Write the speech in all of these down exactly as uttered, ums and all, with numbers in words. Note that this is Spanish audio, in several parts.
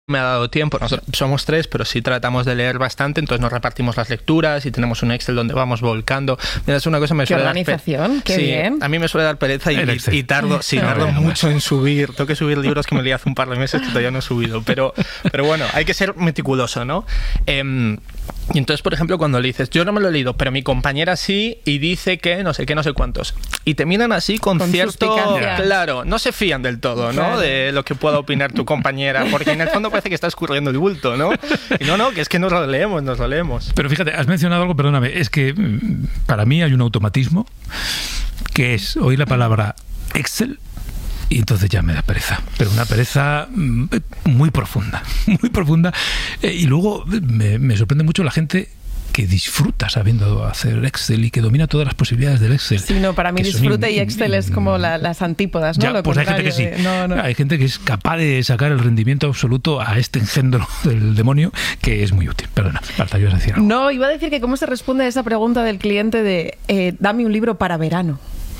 me ha dado tiempo, nosotros somos tres, pero sí tratamos de leer bastante, entonces nos repartimos las lecturas y tenemos un Excel donde vamos volcando. Mira, es una cosa que me qué suele organización, dar qué sí, bien. A mí me suele dar pereza y, y, y tardo, sí, tardo no, mucho en subir. Tengo que subir libros que me leí hace un par de meses que todavía no he subido, pero, pero bueno, hay que ser meticuloso, ¿no? Eh, y entonces, por ejemplo, cuando le dices, yo no me lo he leído, pero mi compañera sí, y dice que no sé qué, no sé cuántos. Y te miran así con, con cierto... Claro, no se fían del todo, ¿no? Claro. De lo que pueda opinar tu compañera, porque en el fondo parece que está escurriendo el bulto, ¿no? Y no, no, que es que nos lo leemos, nos lo leemos. Pero fíjate, has mencionado algo, perdóname, es que para mí hay un automatismo que es oír la palabra Excel y entonces ya me da pereza, pero una pereza muy profunda, muy profunda. Y luego me, me sorprende mucho la gente que disfruta sabiendo hacer Excel y que domina todas las posibilidades del Excel. Sí, no, para mí disfrute y Excel es como la, las antípodas, ¿no? Ya, Lo pues hay gente que sí. De, no, no. Hay gente que es capaz de sacar el rendimiento absoluto a este engendro del demonio, que es muy útil. Perdona, Marta, ibas a decir algo. No, iba a decir que cómo se responde a esa pregunta del cliente de eh, dame un libro para verano.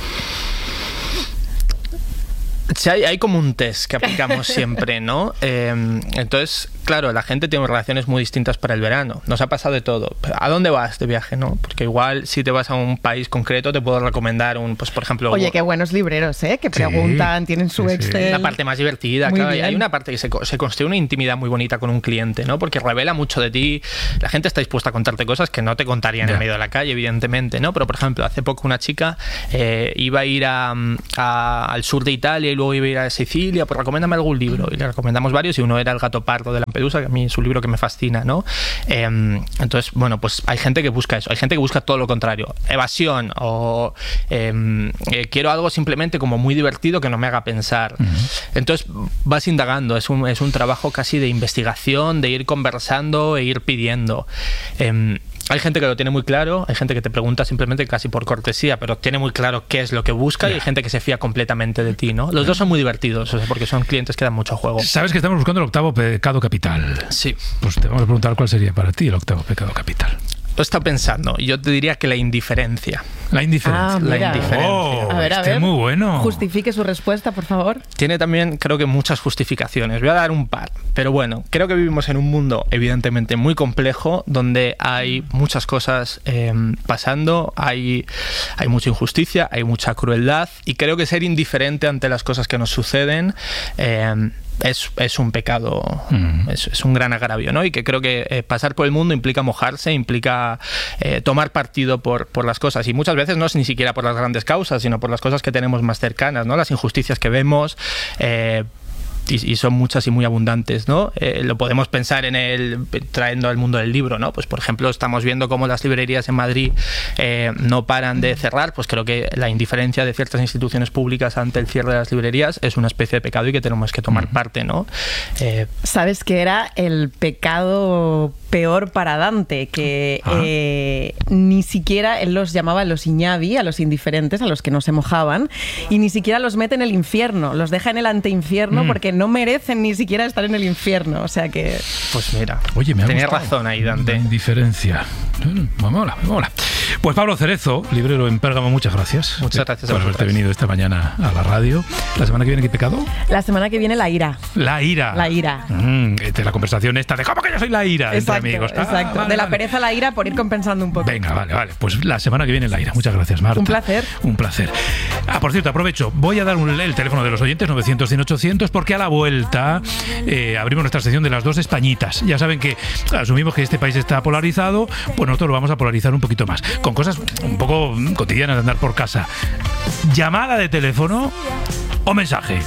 Sí, hay, hay como un test que aplicamos siempre, ¿no? Eh, entonces, claro, la gente tiene relaciones muy distintas para el verano. Nos ha pasado de todo. ¿A dónde vas de viaje, no? Porque igual si te vas a un país concreto te puedo recomendar un, pues por ejemplo... Oye, qué buenos libreros, ¿eh? Que preguntan, sí, tienen su sí, Excel. La parte más divertida, muy claro. Bien. Hay una parte que se, se construye una intimidad muy bonita con un cliente, ¿no? Porque revela mucho de ti. La gente está dispuesta a contarte cosas que no te contarían yeah. en medio de la calle, evidentemente, ¿no? Pero, por ejemplo, hace poco una chica eh, iba a ir a, a, al sur de Italia y luego iba a ir a Sicilia, pues recomiéndame algún libro. Y le recomendamos varios y uno era El gato pardo de Lampedusa, que a mí es un libro que me fascina, ¿no? Eh, entonces, bueno, pues hay gente que busca eso, hay gente que busca todo lo contrario, evasión o eh, eh, quiero algo simplemente como muy divertido que no me haga pensar. Uh-huh. Entonces vas indagando, es un, es un trabajo casi de investigación, de ir conversando e ir pidiendo. Eh, Hay gente que lo tiene muy claro, hay gente que te pregunta simplemente casi por cortesía, pero tiene muy claro qué es lo que busca, yeah. y hay gente que se fía completamente de ti, ¿no? Los yeah. dos son muy divertidos, o sea, porque son clientes que dan mucho juego. Sabes que estamos buscando el octavo pecado capital. Sí. Pues te vamos a preguntar cuál sería para ti el octavo pecado capital. Lo he estado pensando, yo te diría que la indiferencia. La indiferencia. Ah, la indiferencia. Oh, a ver, a este ver. Muy bueno. Justifique su respuesta, por favor. Tiene también, creo que, muchas justificaciones. Voy a dar un par. Pero bueno, creo que vivimos en un mundo, evidentemente, muy complejo, donde hay muchas cosas eh, pasando, hay, hay mucha injusticia, hay mucha crueldad, y creo que ser indiferente ante las cosas que nos suceden eh, Es, es un pecado, mm. es, es un gran agravio, ¿no? Y que creo que eh, pasar por el mundo implica mojarse, implica eh, tomar partido por, por las cosas, y muchas veces no es ni siquiera por las grandes causas, sino por las cosas que tenemos más cercanas, ¿no? Las injusticias que vemos, eh, Y, y son muchas y muy abundantes, ¿no? Eh, lo podemos pensar en el trayendo al mundo del libro, ¿no? Pues por ejemplo estamos viendo cómo las librerías en Madrid eh, no paran de cerrar. Pues creo que la indiferencia de ciertas instituciones públicas ante el cierre de las librerías es una especie de pecado y que tenemos que tomar parte, ¿no? Eh, ¿Sabes qué era el pecado peor para Dante? Que ah. eh, ni siquiera él los llamaba los iñavi, a los indiferentes, a los que no se mojaban, y ni siquiera los mete en el infierno, los deja en el anteinfierno mm. porque no merecen ni siquiera estar en el infierno, o sea que... Pues mira, oye, me ha tenía gustado. razón ahí, Dante. La indiferencia. Me mola, me mola. Pues Pablo Cerezo, librero en Pérgamo, muchas gracias. Muchas gracias por haberte venido esta mañana a la radio. ¿La semana que viene qué pecado? La semana que viene la ira. La ira. La ira. Mm, de la conversación esta de ¿cómo que yo soy la ira? Exacto, entre amigos. Exacto. Ah, vale, de la vale. pereza a la ira por ir compensando un poco. Venga, vale, vale. Pues la semana que viene la ira. Muchas gracias, Marta. Un placer. Un placer. Ah, por cierto, aprovecho. Voy a dar un, el teléfono de los oyentes, novecientos, cien, ochocientos, porque a la vuelta eh, abrimos nuestra sección de las dos Españitas. Ya saben que asumimos que este país está polarizado, pues nosotros lo vamos a polarizar un poquito más, con cosas un poco cotidianas de andar por casa. Llamada de teléfono o mensaje.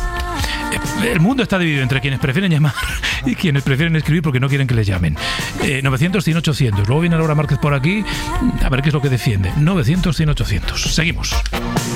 El mundo está dividido entre quienes prefieren llamar y quienes prefieren escribir porque no quieren que les llamen. Eh, novecientos, cien, ochocientos. Luego viene Laura Márquez por aquí a ver qué es lo que defiende. novecientos, cien, ochocientos. Seguimos.